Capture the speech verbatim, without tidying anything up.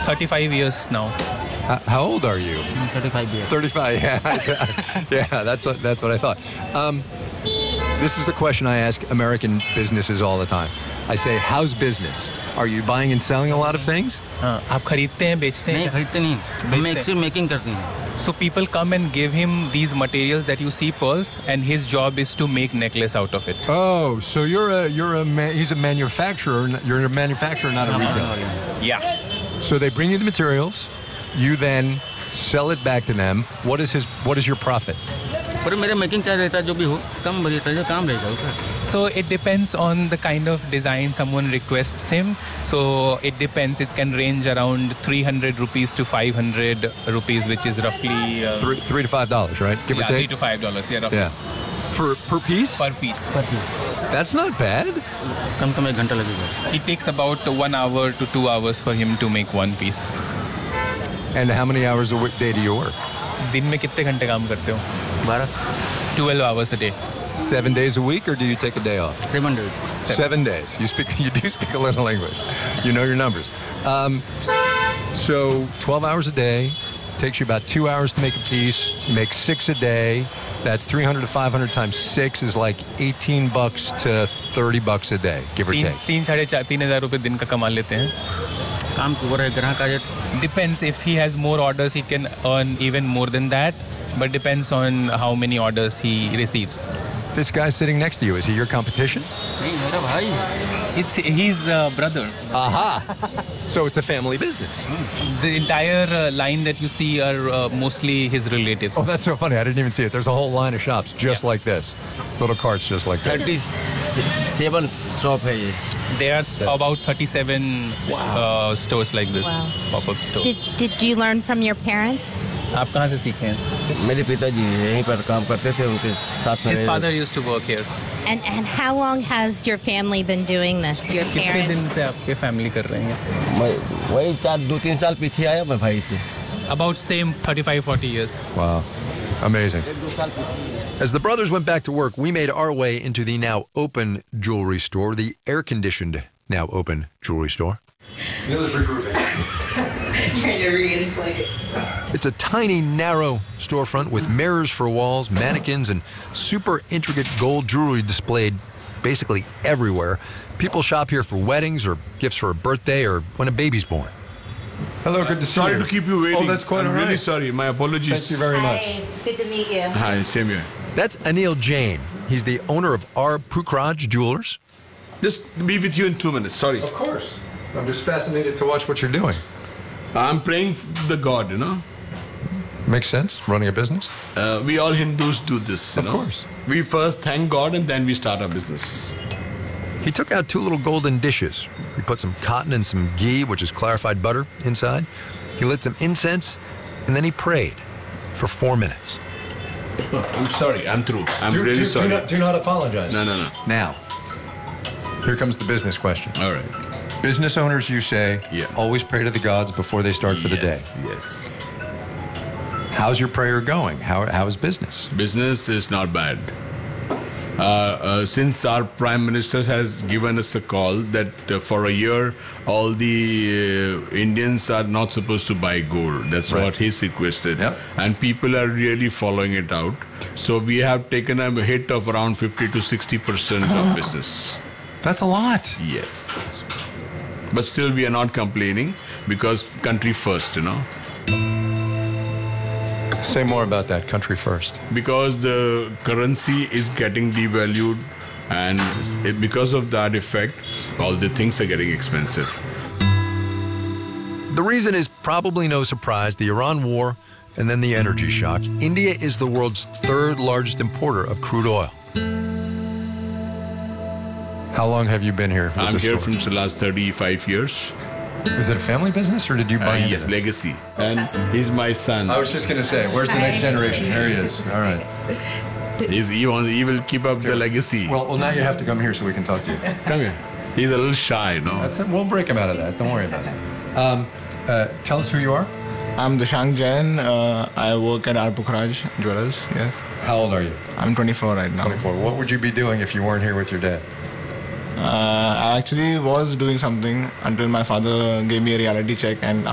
thirty-five years now. How, how old are you? thirty-five years. thirty-five, yeah. Yeah, that's what, that's what I thought. Um, this is the question I ask American businesses all the time. I say, how's business? Are you buying and selling a lot of things? हाँ, आप खरीदते हैं बेचते नहीं हैं खरीदते नहीं हम एक्चुअली मेकिंग करते हैं So people come and give him these materials that you see pearls, and his job is to make necklace out of it. Oh, so you're a you're a man, he's a manufacturer. You're a manufacturer, not a retailer. Yeah. So they bring you the materials, you then sell it back to them. What is his what is your profit? पर मेरा making charge रहता है जो भी हो कम रहता है जो काम रहेगा उसका So it depends on the kind of design someone requests him. So it depends. It can range around three hundred rupees to five hundred rupees, which is roughly uh, Three, three to five dollars, right? Give yeah, or take. three to five dollars. Yeah, roughly. Yeah. For per piece? Per piece. That's not bad. कम कम एक घंटा लगेगा It takes about one hour to two hours for him to make one piece. And how many hours a week, day do you work? दिन में कितने घंटे काम करते हो? बारह twelve hours a day. Seven days a week, or do you take a day off? Seven days Seven days. You speak. You do speak a little English. You know your numbers. Um, so twelve hours a day takes you about two hours to make a piece. You make six a day. That's three hundred to five hundred times six is like eighteen bucks to thirty bucks a day, give or तीन take. तीन साढ़े चार तीन हजार रुपए दिन का कमा लेते हैं. काम के ऊपर है ग्राहक आ जाए Depends. If he has more orders, he can earn even more than that. But depends on how many orders he receives. This guy sitting next to you, is he your competition? नहीं मेरा भाई It's his uh, brother. Aha! So it's a family business. The entire uh, line that you see are uh, mostly his relatives. Oh, that's so funny. I didn't even see it. There's a whole line of shops just Yeah. like this. Little carts just like this. Thirty seven shop है ये There are about thirty-seven uh, stores like this, Wow. pop-up store. Did, did you learn from your parents? आप कहाँ से सीखे हैं? मेरे पिताजी यहीं पर काम करते थे उनके साथ में His father used to work here. And and how long has your family been doing this? Your कितने दिन parents? से आपके फैमिली कर रहे हैं? मैं वही चार दो तीन साल पीछे आया मैं भाई से About same thirty-five forty years. Wow. Amazing. As the brothers went back to work, we made our way into the now open jewelry store, the air-conditioned now open jewelry store. Neil's regrouping. Trying to reinflate. It's a tiny, narrow storefront with mirrors for walls, mannequins, and super intricate gold jewelry displayed basically everywhere. People shop here for weddings or gifts for a birthday or when a baby's born. Hello, good to see Sorry you. to keep you waiting. Oh, that's quite I'm all right. really sorry. My apologies. Thank you very much. Hi, good to meet you. Hi, same here. That's Anil Jain. He's the owner of R. Pukhraj Jewelers. Just be with you in two minutes. Sorry. Of course. I'm just fascinated to watch what you're doing. I'm praying for the God, you know. Makes sense, running a business. Uh, we all Hindus do this, you Of know. course. We first thank God and then we start our business. He took out two little golden dishes. He put some cotton and some ghee, which is clarified butter, inside. He lit some incense, and then he prayed for four minutes. Oh, I'm sorry. I'm through. I'm really sorry. Do not, do not apologize. No, no, no. Now, here comes the business question. All right. Business owners, you say, Yeah. always pray to the gods before they start for the day. Yes, yes. How's your prayer going? How, how is business? Business is not bad. Uh, uh, since our Prime Minister has given us a call that uh, for a year all the uh, Indians are not supposed to buy gold. That's Right. what he's requested. Yep. And people are really following it out. So we have taken a hit of around fifty to sixty percent of business. That's a lot. Yes. But still we are not complaining because country first, you know. Say more about that, country first. Because the currency is getting devalued and it, because of that effect, all the things are getting expensive. The reason is probably no surprise, the Iran war and then the energy shock. India is the world's third largest importer of crude oil. How long have you been here? with I'm this here store? from the last thirty-five years. Is it a family business or did you Uh, buy into yes, this? legacy. And he's my son. I was just going to say, where's the next generation? There he is. All right. He's, he, wants, he will keep up the legacy. Well, well, now you have to come here so we can talk to you. Come here. He's a little shy, no? That's it. We'll break him out of that. Don't worry about it. Um, uh, tell us who you are. I'm Dishang Jain. Uh, I work at R. Pukhraj Jewelers. Yes. How old are you? I'm twenty-four right now. twenty-four. What would you be doing if you weren't here with your dad? Uh, I actually was doing something until my father gave me a reality check and